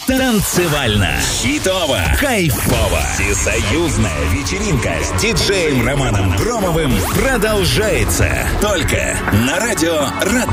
Танцевально, хитово, кайфово. Всесоюзная вечеринка с диджеем Романом Громовым продолжается только на радио